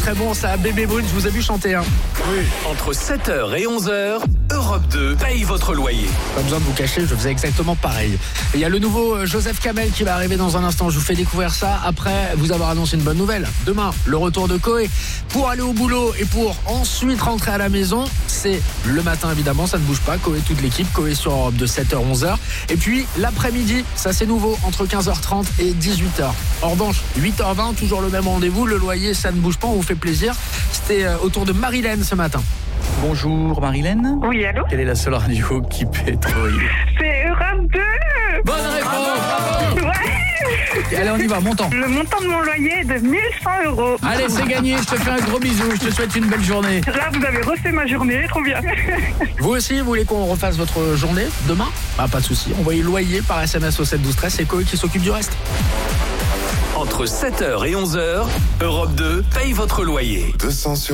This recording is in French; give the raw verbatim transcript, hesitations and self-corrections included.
très bon, ça. Bébé Brune, je vous ai vu chanter. Hein. Oui. Entre sept heures et onze heures, Europe deux paye votre loyer. Pas besoin de vous cacher, je faisais exactement pareil. Il y a le nouveau Joseph Kamel qui va arriver dans un instant. Je vous fais découvrir ça après vous avoir annoncé une bonne nouvelle. Demain, le retour de Coé pour aller au boulot et pour ensuite rentrer à la maison. C'est le matin, évidemment, ça ne bouge pas. Coé, toute l'équipe. Coé sur Europe de sept heures à onze heures. Et puis, l'après-midi, ça c'est nouveau, entre quinze heures trente et dix-huit heures. En revanche, huit heures vingt, toujours le même rendez-vous. Le loyer, ça ne bouge pas, on vous fait plaisir. C'était au tour de Marilène ce matin. Bonjour Marilène. Oui, allô? Quelle est la seule radio qui paie ton loyer? C'est Europe deux. Bonne réponse. Ouais. Allez, on y va, montant. Le montant de mon loyer est de mille cent euros. Allez, c'est gagné, je te fais un gros bisou. Je te souhaite une belle journée. Là, vous avez refait ma journée, trop bien. Vous aussi, vous voulez qu'on refasse votre journée demain? Ah, pas de souci. Envoyez loyer par S M S au sept douze treize. C'est Coé qui s'occupe du reste. Entre sept heures et onze heures, Europe deux paye votre loyer. deux cents